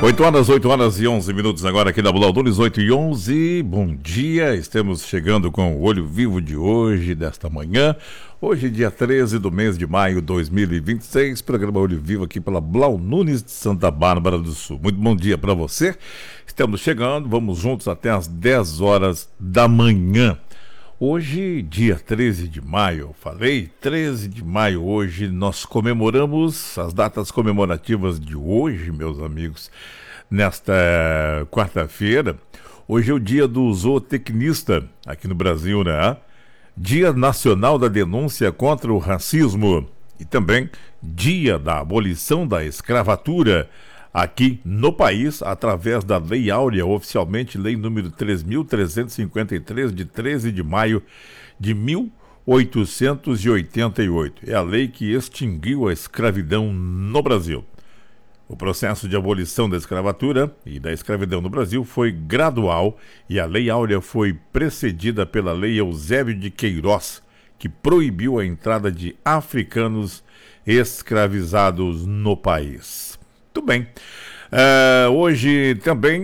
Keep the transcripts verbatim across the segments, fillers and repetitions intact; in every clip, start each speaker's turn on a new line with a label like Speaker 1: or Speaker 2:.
Speaker 1: oito horas, oito horas e onze minutos agora aqui da Blau Nunes, oito e onze. Bom dia, estamos chegando com o Olho Vivo de hoje, desta manhã. Hoje, dia treze do mês de maio de dois mil e vinte e seis, programa Olho Vivo aqui pela Blau Nunes de Santa Bárbara do Sul. Muito bom dia para você. Estamos chegando, vamos juntos até as dez horas da manhã. Hoje, dia treze de maio, eu falei, treze de maio, hoje nós comemoramos as datas comemorativas de hoje, meus amigos, nesta quarta-feira. Hoje é o dia do zootecnista aqui no Brasil, né? Dia Nacional da Denúncia contra o Racismo e também Dia da Abolição da Escravatura aqui no país, através da Lei Áurea, oficialmente Lei número três mil trezentos e cinquenta e três, de treze de maio de mil oitocentos e oitenta e oito. É a lei que extinguiu a escravidão no Brasil. O processo de abolição da escravatura e da escravidão no Brasil foi gradual e a Lei Áurea foi precedida pela Lei Eusébio de Queiroz, que proibiu a entrada de africanos escravizados no país. Muito bem. Uh, hoje também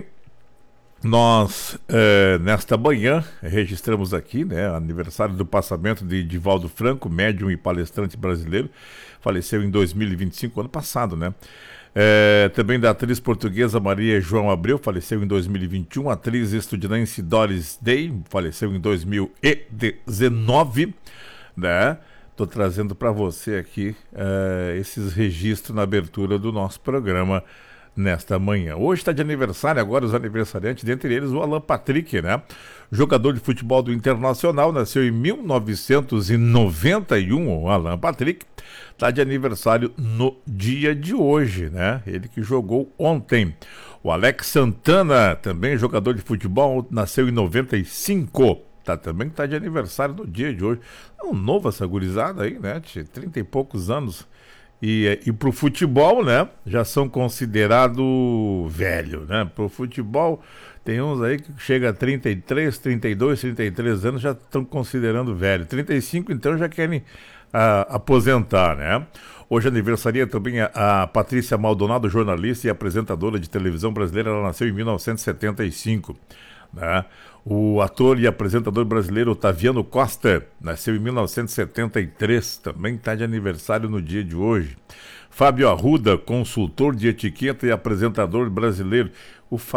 Speaker 1: nós, uh, nesta manhã, registramos aqui, né, aniversário do passamento de Divaldo Franco, médium e palestrante brasileiro, faleceu em dois mil e vinte e cinco, ano passado, né? Uh, também da atriz portuguesa Maria João Abreu, faleceu em dois mil e vinte e um, atriz estudinense Doris Day, faleceu em dois mil e dezenove, né? Estou trazendo para você aqui uh, esses registros na abertura do nosso programa nesta manhã. Hoje está de aniversário, agora os aniversariantes, dentre eles o Alan Patrick, né? Jogador de futebol do Internacional, nasceu em mil novecentos e noventa e um, o Alan Patrick, está de aniversário no dia de hoje, né? Ele que jogou ontem. O Alex Santana, também jogador de futebol, nasceu em noventa e cinco. Tá, também está de aniversário no dia de hoje. É um novo essa gurizada aí, né? trinta e poucos anos. E, e pro futebol, né? Já são considerados velho, né? Pro futebol, tem uns aí que chega a trinta e três, trinta e dois, trinta e três anos, já estão considerando velho. trinta e cinco, então, já querem a, aposentar, né? Hoje aniversaria também a, a Patrícia Maldonado, jornalista e apresentadora de televisão brasileira. Ela nasceu em mil novecentos e setenta e cinco, né? O ator e apresentador brasileiro Otaviano Costa nasceu em mil novecentos e setenta e três, também está de aniversário no dia de hoje. Fábio Arruda, consultor de etiqueta e apresentador brasileiro. O